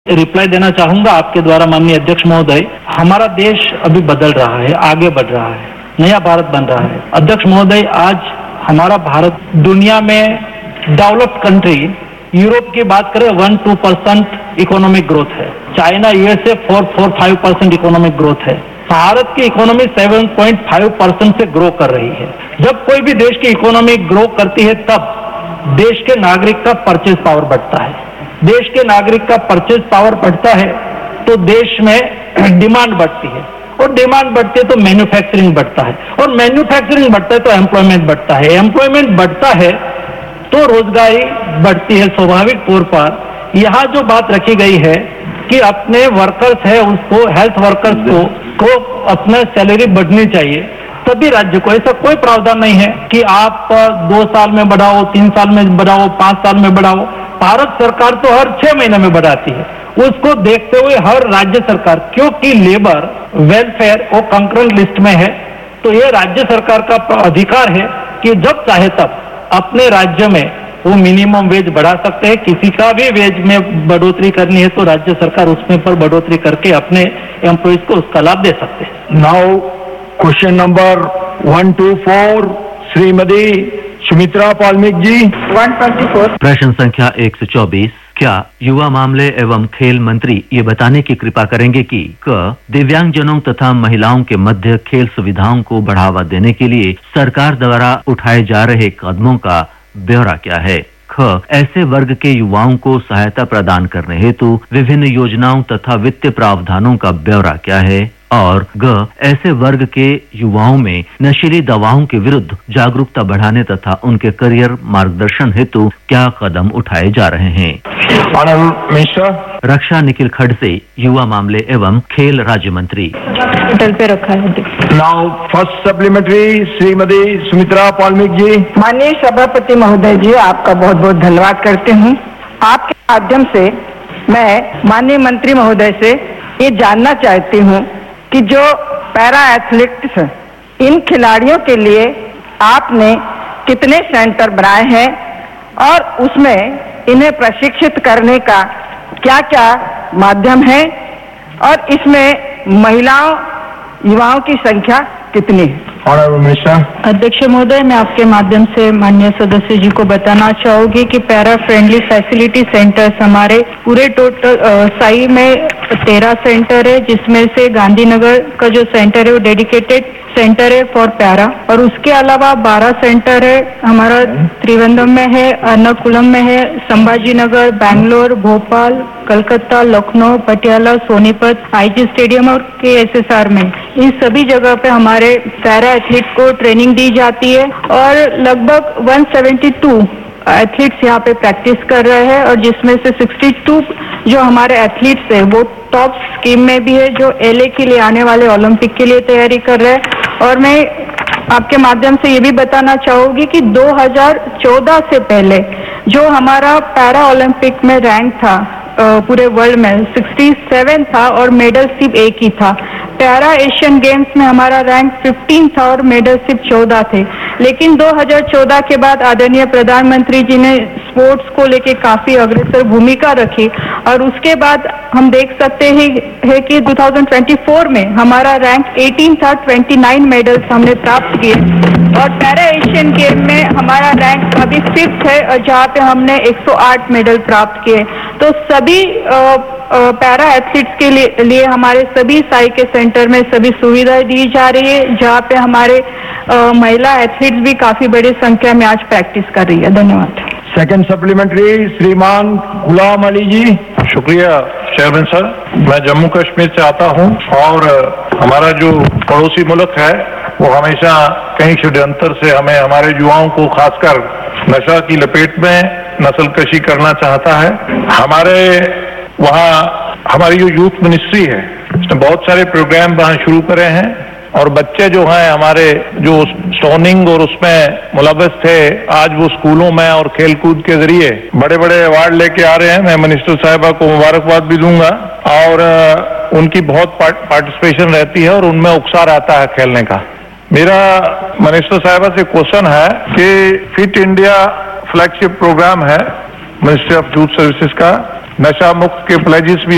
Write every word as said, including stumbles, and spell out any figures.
Reply देना चाहूंगा आपके द्वारा माननीय अध्यक्ष महोदय। हमारा देश अभी बदल रहा है, आगे बढ़ रहा है, नया भारत बन रहा है। अध्यक्ष महोदय, आज हमारा भारत दुनिया में डेवलप्ड कंट्री, यूरोप की बात करें one two percent economic growth है, China USA four four five percent economic growth है, भारत की economy seven point five percent से ग्रो कर रही है। जब कोई भी देश की इकोनॉमी ग्रो करती है तब देश के नागरिक का परचेज पावर बढ़ता है। देश के नागरिक का परचेज पावर बढ़ता है तो देश में डिमांड बढ़ती है, और डिमांड बढ़ती है तो मैन्युफैक्चरिंग बढ़ता है, और मैन्युफैक्चरिंग बढ़ता है तो एम्प्लॉयमेंट बढ़ता है, एम्प्लॉयमेंट बढ़ता है तो रोजगारी बढ़ती है। स्वाभाविक तौर पर यहाँ जो बात रखी गई है कि अपने वर्कर्स है उसको, हेल्थ वर्कर्स को, को अपना सैलरी बढ़नी चाहिए, सभी राज्य को। ऐसा कोई प्रावधान नहीं है कि आप दो साल में बढ़ाओ, तीन साल में बढ़ाओ, पांच साल में बढ़ाओ। भारत सरकार तो हर छह महीने में बढ़ाती है। उसको देखते हुए हर राज्य सरकार, क्योंकि लेबर वेलफेयर वो कंकरेंट लिस्ट में है, तो ये राज्य सरकार का अधिकार है कि जब चाहे तब अपने राज्य में वो मिनिमम वेज बढ़ा सकते हैं। किसी का भी वेज में बढ़ोतरी करनी है तो राज्य सरकार उसमें पर बढ़ोतरी करके अपने एम्प्लॉइज को उसका लाभ दे सकते हैं। Now question number one two four, Shrimati Sumitra पाल्मिक जी। One twenty four. प्रश्न संख्या एक सौ चौबीस। क्या युवा मामले एवं खेल मंत्री ये बताने की कृपा करेंगे कि क दिव्यांगजनों तथा महिलाओं के मध्य खेल सुविधाओं को बढ़ावा देने के लिए सरकार द्वारा उठाए जा रहे कदमों का ब्यौरा क्या है? ख ऐसे वर्ग के युवाओं को सहायता प्रदान करने हेतु विभिन्न योजनाओं तथा वित्तीय प्रावधानों का ब्यौरा क्या है? और ग ऐसे वर्ग के युवाओं में नशीली दवाओं के विरुद्ध जागरूकता बढ़ाने तथा उनके करियर मार्गदर्शन हेतु क्या कदम उठाए जा रहे हैं? मिश्रा। रक्षा निखिल खड़से, युवा मामले एवं खेल राज्य मंत्री। होटल पे रखा है। Now first supplementary, Shrimati Sumitra पाल्मिक जी। माननीय सभापति महोदय जी, आपका बहुत बहुत धन्यवाद करते हूँ। आपके माध्यम से मैं माननीय मंत्री महोदय से ये जानना चाहती हूँ कि जो पैरा एथलेटिक्स, इन खिलाड़ियों के लिए आपने कितने सेंटर बनाए हैं और उसमें इन्हें प्रशिक्षित करने का क्या क्या माध्यम है, और इसमें महिलाओं युवाओं की संख्या कितनी है? अध्यक्ष महोदय, मैं आपके माध्यम से माननीय सदस्य जी को बताना चाहूंगी कि पैरा फ्रेंडली फैसिलिटी सेंटर्स हमारे पूरे टोटल साई में तेरह सेंटर है, जिसमें से गांधीनगर का जो सेंटर है वो डेडिकेटेड सेंटर है फॉर पैरा, और उसके अलावा बारह सेंटर है हमारा त्रिवेंद्रम में है, अर्नाकुलम में है, संभाजी नगर, बैंगलोर, भोपाल, कलकत्ता, लखनऊ, पटियाला, सोनीपत, आईजी स्टेडियम और के एस एस आर में। इन सभी जगह पे हमारे पैरा एथलीट को ट्रेनिंग दी जाती है, और लगभग एक सौ बहत्तर एथलीट्स यहाँ पे प्रैक्टिस कर रहे हैं, और जिसमें से बासठ जो हमारे एथलीट्स है वो टॉप स्कीम में भी है, जो एलए के लिए आने वाले ओलंपिक के लिए तैयारी कर रहे हैं। और मैं आपके माध्यम से ये भी बताना चाहूंगी कि दो हज़ार चौदह से पहले जो हमारा पैरा ओलंपिक में रैंक था पूरे वर्ल्ड में सड़सठ था, और मेडल सिर्फ एक ही था। पैरा एशियन गेम्स में हमारा रैंक पंद्रह था और मेडल सिर्फ चौदह थे। लेकिन दो हज़ार चौदह के बाद आदरणीय प्रधानमंत्री जी ने स्पोर्ट्स को लेके काफी अग्रसर भूमिका रखी, और उसके बाद हम देख सकते हैं है कि दो हज़ार चौबीस में हमारा रैंक अठारह था, उनतीस मेडल्स हमने प्राप्त किए, और पैरा एशियन गेम में हमारा रैंक अभी फिफ्थ है, जहाँ पे हमने एक सौ आठ मेडल प्राप्त किए। तो सभी पैरा एथलीट्स के लिए, लिए हमारे सभी साई के सेंटर में सभी सुविधाएं दी जा रही है, जहाँ पे हमारे आ, महिला एथलीट्स भी काफी बड़ी संख्या में आज प्रैक्टिस कर रही है। धन्यवाद। सेकंड सप्लीमेंट्री, श्रीमान गुलाम अली जी। शुक्रिया चेयरमैन सर। मैं जम्मू कश्मीर से आता हूँ, और हमारा जो पड़ोसी मुल्क है वो हमेशा कई षड्यंत्र से हमें, हमारे युवाओं को खासकर नशा की लपेट में नस्लकशी करना चाहता है। हमारे वहाँ हमारी जो यूथ मिनिस्ट्री है उसने बहुत सारे प्रोग्राम वहाँ शुरू करे हैं, और बच्चे जो हैं हमारे जो स्टोनिंग और उसमें मुलव्वस थे, आज वो स्कूलों में और खेल कूद के जरिए बड़े बड़े अवार्ड लेके आ रहे हैं। मैं मिनिस्टर साहिबा को मुबारकबाद भी दूंगा, और उनकी बहुत पार्टिसिपेशन रहती है और उनमें उत्साह आता है खेलने का। मेरा मिनिस्टर साहिबा से क्वेश्चन है कि फिट इंडिया फ्लैगशिप प्रोग्राम है मिनिस्ट्री ऑफ यूथ सर्विसेज का, नशा मुक्त के प्लेजेस भी